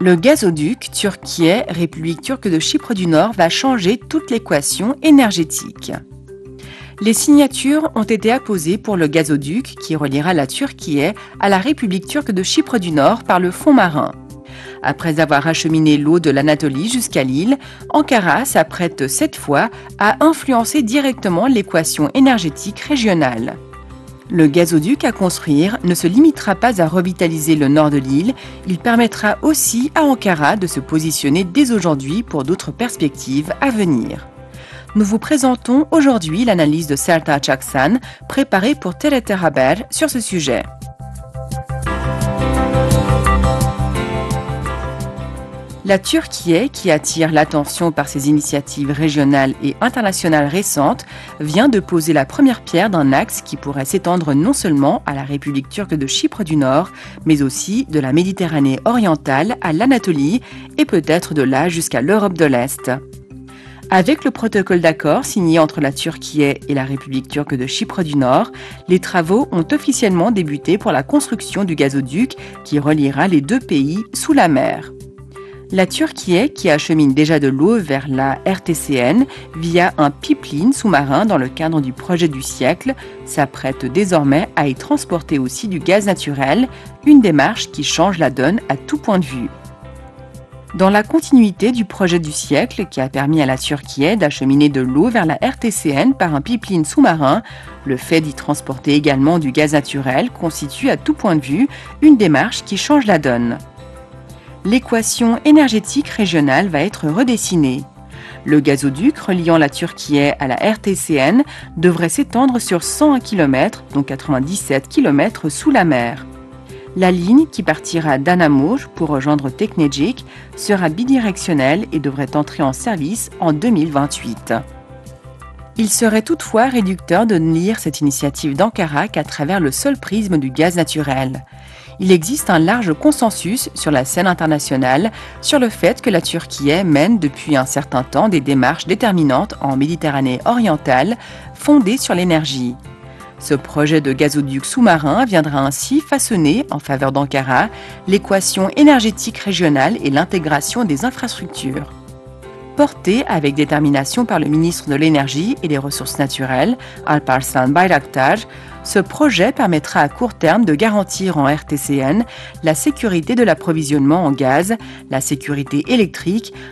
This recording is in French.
Le gazoduc Türkiye, République turque de Chypre du Nord, va changer toute l'équation énergétique. Les signatures ont été apposées pour le gazoduc qui reliera la Turquie à la République turque de Chypre du Nord par le fond marin. Après avoir acheminé l'eau de l'Anatolie jusqu'à l'île, Ankara s'apprête cette fois à influencer directement l'équation énergétique régionale. Le gazoduc à construire ne se limitera pas à revitaliser le nord de l'île, il permettra aussi à Ankara de se positionner dès aujourd'hui pour d'autres perspectives à venir. Nous vous présentons aujourd'hui l'analyse de Sertaç Aksan, préparée pour TRT Haber sur ce sujet. La Turquie, qui attire l'attention par ses initiatives régionales et internationales récentes, vient de poser la première pierre d'un axe qui pourrait s'étendre non seulement à la République turque de Chypre du Nord, mais aussi de la Méditerranée orientale à l'Anatolie et peut-être de là jusqu'à l'Europe de l'Est. Avec le protocole d'accord signé entre la Turquie et la République turque de Chypre du Nord, les travaux ont officiellement débuté pour la construction du gazoduc qui reliera les deux pays sous la mer. La Turquie, qui achemine déjà de l'eau vers la RTCN via un pipeline sous-marin dans le cadre du projet du siècle, s'apprête désormais à y transporter aussi du gaz naturel, une démarche qui change la donne à tout point de vue. Dans la continuité du projet du siècle qui a permis à la Turquie d'acheminer de l'eau vers la RTCN par un pipeline sous-marin, le fait d'y transporter également du gaz naturel constitue à tout point de vue une démarche qui change la donne. L'équation énergétique régionale va être redessinée. Le gazoduc reliant la Turquie à la RTCN devrait s'étendre sur 101 km, dont 97 km sous la mer. La ligne qui partira d'Anamur pour rejoindre Teknecik sera bidirectionnelle et devrait entrer en service en 2028. Il serait toutefois réducteur de ne lire cette initiative d'Ankara qu'à travers le seul prisme du gaz naturel. Il existe un large consensus sur la scène internationale sur le fait que la Turquie mène depuis un certain temps des démarches déterminantes en Méditerranée orientale fondées sur l'énergie. Ce projet de gazoduc sous-marin viendra ainsi façonner, en faveur d'Ankara, l'équation énergétique régionale et l'intégration des infrastructures. Porté avec détermination par le ministre de l'Énergie et des Ressources naturelles, Alparslan Bayraktar, ce projet permettra à court terme de garantir en RTCN la sécurité de l'approvisionnement en gaz, la sécurité électrique,